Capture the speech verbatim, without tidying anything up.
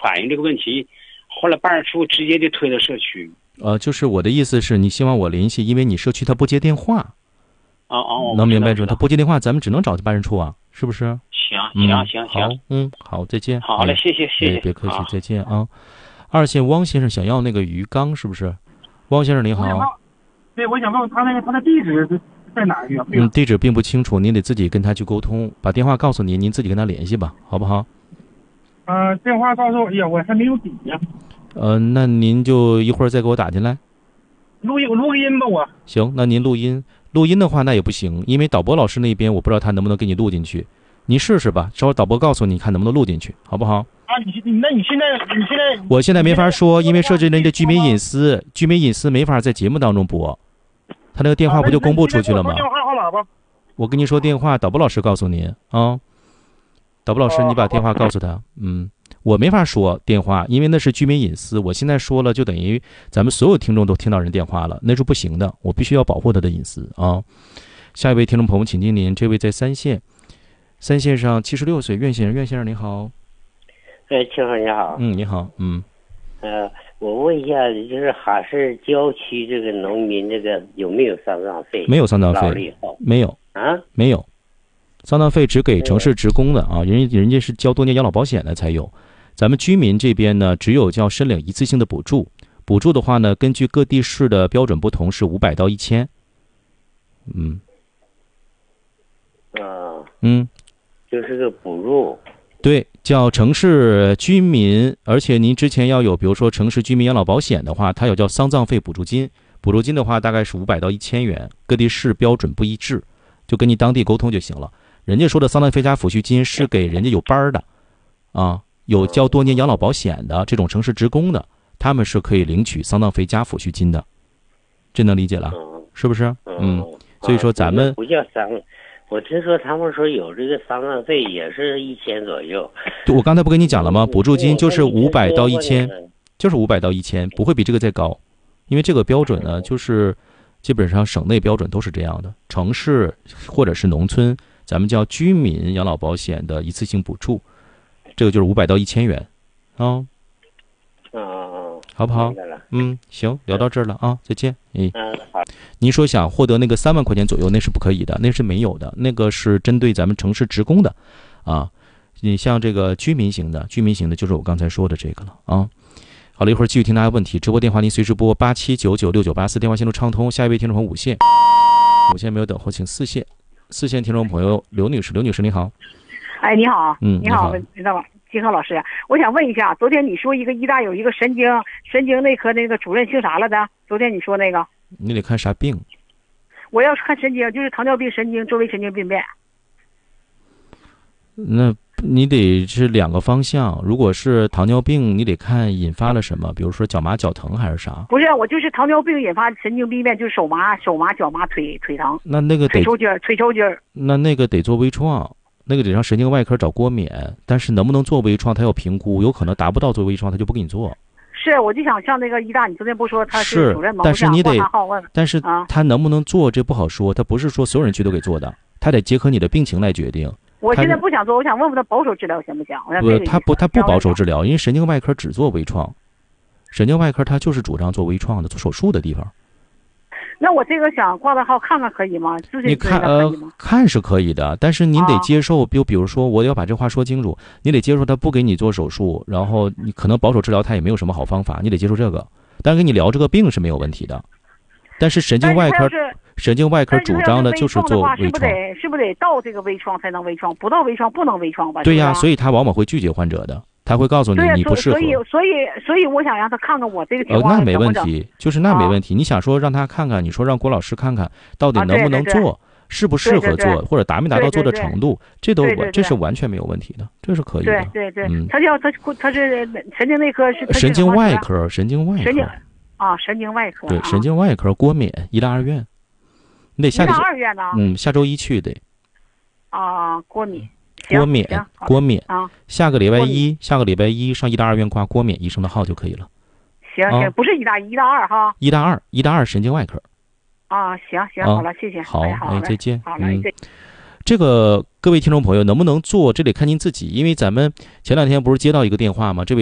反映这个问题，后来办事处直接就推到社区。 呃，就是我的意思是你希望我联系，因为你社区他不接电话。 哦哦， 能明白住？他不接电话，咱们只能找办事处啊，是不是？ 行行行行， 嗯，好，再见。 好嘞，谢谢谢谢， 别客气，再见啊。二线汪先生想要那个鱼缸，是不是？汪先生你好。 对，我想问问他那个他的地址是在哪儿？ 嗯，地址并不清楚，您得自己跟他去沟通，把电话告诉您，您自己跟他联系吧，好不好？ 呃，电话告诉我，哎呀，我还没有底呀。 呃，那您就一会儿再给我打进来。 录音录个音吧，我。 行，那您录音。录音的话那也不行，因为导播老师那边我不知道他能不能给你录进去，你试试吧，稍微导播告诉你看能不能录进去，好不好？ 啊，你那你现在你现在我现在没法说，因为涉及人的居民隐私，居民隐私没法在节目当中播，他那个电话不就公布出去了吗？ 电话号码吧。 我跟您说电话，导播老师告诉您啊，导播老师你把电话告诉他，嗯。我没法说电话，因为那是居民隐私。我现在说了，就等于咱们所有听众都听到人电话了，那是不行的。我必须要保护他的隐私啊。下一位听众朋友，请听您，这位在三线，三线上七十六岁，苑先生，苑先生你好。 哎，青河你好。 嗯，你好，嗯。 呃，我问一下，就是哈市郊区这个农民这个有没有丧葬费？ 没有丧葬费，没有啊， 没有，丧葬费只给城市职工的啊，人人家是交多年养老保险的才有。咱们居民这边呢，只有叫申领一次性的补助，补助的话呢，根据各地市的标准不同，是五百到一千。嗯。 啊。 嗯。 就是个补助。 对，叫城市居民，而且您之前要有，比如说城市居民养老保险的话，它有叫丧葬费补助金，补助金的话大概是五百到一千元，各地市标准不一致，就跟你当地沟通就行了。人家说的丧葬费加抚恤金是给人家有班的，啊。有交多年养老保险的这种城市职工的，他们是可以领取丧葬费加抚恤金的，这能理解了，是不是？嗯，所以说咱们不叫丧，我听说他们说有这个丧葬费也是一千左右。 我刚才不跟你讲了吗？补助金就是五百到一千，就是五百到一千，不会比这个再高，因为这个标准呢，就是基本上省内标准都是这样的，城市或者是农村，咱们叫居民养老保险的一次性补助。这个就是五百到一千元，啊， 嗯， 好不好？嗯，行，聊到这儿了啊，再见。 嗯，好。 您说想获得那个三万块钱左右，那是不可以的，那是没有的，那个是针对咱们城市职工的，啊，你像这个居民型的，居民型的就是我刚才说的这个了啊。好了，一会儿继续听大家问题，直播电话您随时拨八七九九六九八四，电话线路畅通。下一位听众朋友五线，五线没有等候，请四线，四线听众朋友刘女士，刘女士你好。 哎，你好， 嗯， 你好，知道吧？金河老师，我想问一下，昨天你说一个医大有一个神经神经内科那个主任姓啥来的？昨天你说那个， 你得看啥病？ 我要看神经，就是糖尿病神经周围神经病变。 那你得是两个方向，如果是糖尿病，你得看引发了什么，比如说脚麻脚疼还是啥？ 不是，我就是糖尿病引发神经病变，就是手麻、手麻、脚麻、腿腿疼。 那那个得腿抽筋儿，腿抽筋儿。 那那个得做微创。那个得让神经外科找郭冕，但是能不能做微创，他要评估，有可能达不到做微创，他就不给你做。 是，我就想像那个医大，你昨天不说他是主任吗？ 但是你得，但是啊， 他能不能做这不好说，他不是说所有人去都给做的，他得结合你的病情来决定。 我现在不想做，我想问问他保守治疗行不行？ 不，他不，他不保守治疗，因为神经外科只做微创，神经外科他就是主张做微创的，做手术的地方。 那我这个想挂个号看看可以吗？ 你看呃看是可以的，但是您得接受，比如比如说我要把这话说清楚，你得接受他不给你做手术，然后你可能保守治疗他也没有什么好方法，你得接受这个。但是跟你聊这个病是没有问题的，但是神经外科神经外科主张的就是做微创， 是不是得到这个微创才能微创？不到微创不能微创吧？ 对呀，所以他往往会拒绝患者的。他会告诉你你不适合， 所以所以所以我想让他看看我这个情况。 呃，那没问题，就是那没问题。你想说让他看看，你说让郭老师看看到底能不能做，适不适合做，或者达没达到做的程度，这都这是完全没有问题的，这是可以的。 对对对，嗯，他叫他他是神经内科是神经外科，神经外科啊，神经外科对神经外科郭冕医大二院，你得下医大二院呢， 嗯，下周一去得。 啊，郭冕。 郭冕，郭冕啊，下个礼拜一，下个礼拜一上医大二院挂郭冕医生的号就可以了。 行行，不是医大一，医大二哈。 医大二，医大二神经外科。 啊，行行，好了，谢谢。 好，哎，再见。 好了，再见。 这个各位听众朋友能不能做，这得看您自己，因为咱们前两天不是接到一个电话吗？这位。